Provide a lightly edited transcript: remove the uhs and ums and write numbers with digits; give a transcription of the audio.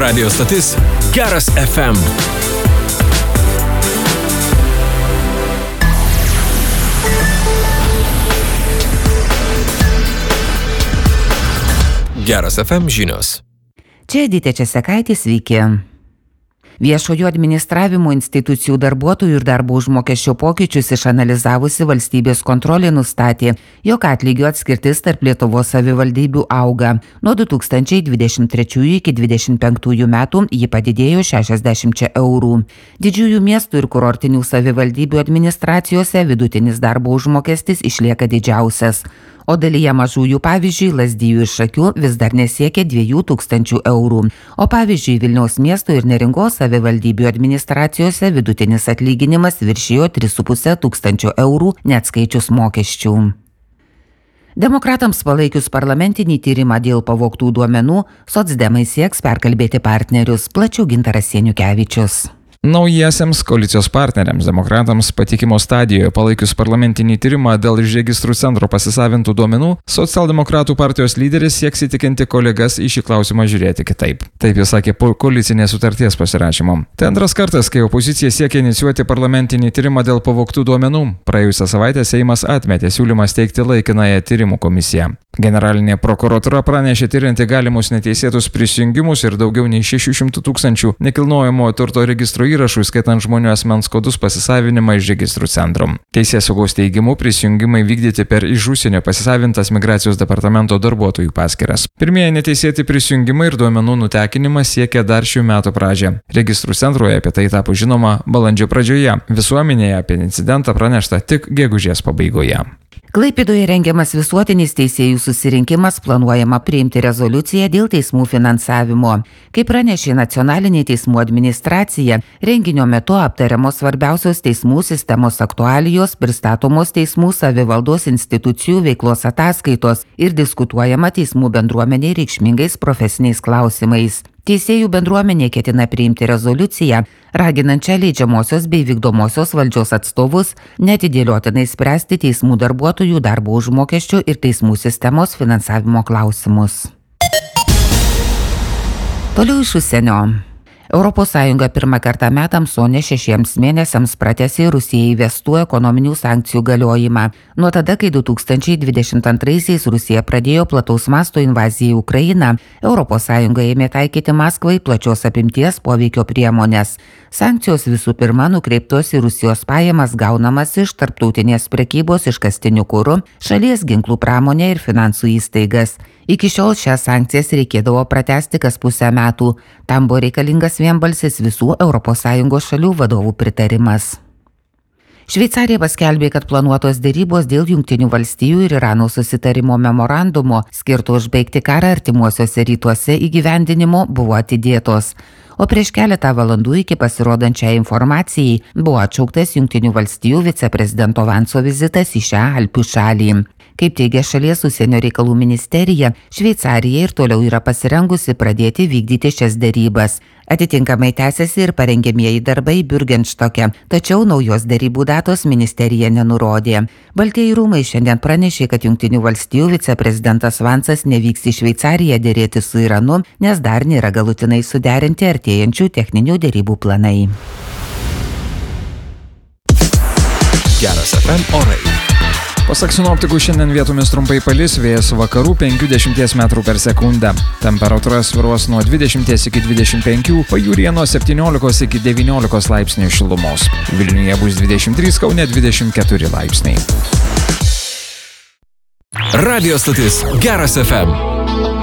Radio stotis Geras FM. Geras FM žinios. Čia Edita Česekaitė, sveiki. Viešojo administravimo institucijų darbuotojų ir darbo užmokesčio pokyčius išanalizavusi valstybės kontrolė nustatė, jog atlygio atskirtis tarp Lietuvos savivaldybių auga. Nuo 2023 iki 2025 metų ji padidėjo 60 eurų. Didžiųjų miestų ir kurortinių savivaldybių administracijose vidutinis darbo užmokestis išlieka didžiausias, o dalyje mažųjų, pavyzdžiui, Lazdijų ir Šakių vis dar nesiekia 2000 eurų. O pavyzdžiui, Vilniaus miesto ir Neringos savivaldybių administracijose vidutinis atlyginimas viršijo 3500 eurų, neatskaičius mokesčių. Demokratams palaikius parlamentinį tyrimą dėl pavogtų duomenų, socdemai sieks perkalbėti partnerius, plačiau Gintaras Seniukevičius. Naujiesiems koalicijos partneriams demokratams patikimo stadijoje palaikius parlamentinį tyrimą dėl iš registrų centro pasisavintų duomenų, socialdemokratų partijos lyderis sieks įtikinti kolegas į šį klausimą žiūrėti kitaip. Taip jis sakė po koalicinės sutarties pasirašymo. Tai antras kartas, kai opozicija siekia inicijuoti parlamentinį tyrimą dėl pavogtų duomenų. Praėjusią savaitę Seimas atmetė siūlymą steigti laikinąją tyrimų komisiją. Generalinė prokuratūra pranešė tyrinti galimus neteisėtus prisijungimus ir daugiau nei 600 000 nekilnojamojo turto registrų įrašų, skaitant žmonių asmens kodus pasisavinimą iš registrų centro. Teisėsaugos teigimu prisijungimai vykdyti per iš užsienio pasisavintas migracijos departamento darbuotojų paskyras. Pirmieji neteisėti prisijungimai ir duomenų nutekinimas siekia dar šių metų pradžią. Registrų centroje apie tai tapo žinoma balandžio pradžioje. Visuomenėje apie incidentą pranešta tik gegužės pabaigoje. Klaipėdoje rengiamas visuotinis teisėjų susirinkimas, planuojama priimti rezoliuciją dėl teismų finansavimo. Kaip pranešė nacionalinė teismų administracija, renginio metu aptariamos svarbiausios teismų sistemos aktualijos, pristatomos teismų savivaldos institucijų veiklos ataskaitos ir diskutuojama teismų bendruomeniai reikšmingais profesiniais klausimais. Teisėjų bendruomenė ketina priimti rezoliuciją, raginančią leidžiamosios bei vykdomosios valdžios atstovus neatidėliotinai spręsti teismų darbuotojų darbo užmokesčio ir teismų sistemos finansavimo klausimus. Toliau iš užsienio. ES pirmą kartą metams, o ne 6 mėnesiams pratęsė Rusijai įvestų ekonominių sankcijų galiojimą. Nuo tada, kai 2022-aisiais Rusija pradėjo plataus masto invaziją į Ukrainą, ES ėmė taikyti Maskvai plačios apimties poveikio priemonės. Sankcijos visų pirma nukreiptos į Rusijos pajamas gaunamas iš tarptautinės prekybos iškastiniu kuru, šalies ginklų pramonę ir finansų įstaigas. Iki šiol šias sankcijas reikėdavo pratęsti kas pusę metų. Tam buvo reikalingas vienbalsis visų ES šalių vadovų pritarimas. Šveicarija paskelbė, kad planuotos derybos dėl Jungtinių valstijų ir Irano susitarimo memorandumo skirto užbaigti karą artimuosiuose rytuose įgyvendinimo buvo atidėtos. O prieš keletą valandų iki pasirodančiai informacijai buvo atšauktas Jungtinių valstijų viceprezidento Vanso vizitas į šią Alpių šalį. Kaip teigia šalies užsienio reikalų ministerija, Šveicarija ir toliau yra pasirengusi pradėti vykdyti šias derybas. Atitinkamai tęsiasi ir parengiamieji darbai Bürgenstocke, tačiau naujos derybų datos ministerija nenurodė. Baltieji rūmai šiandien pranešė, kad Jungtinių valstijų viceprezidentas Vansas nevyks į Šveicariją derėti su Iranu, nes dar nėra galutinai suderinti artėjančių techninių derybų planai. Geras FM orai. Pasak sinoptikų, šiandien vietomis trumpai palis, vėjas vakarų 50 m/s. Temperatūra svyruos nuo 20 iki 25, pajūryje nuo 17 iki 19 laipsnių šilumos. Vilniuje bus 23, Kaune 24 laipsniai. Radio stotis Geras FM.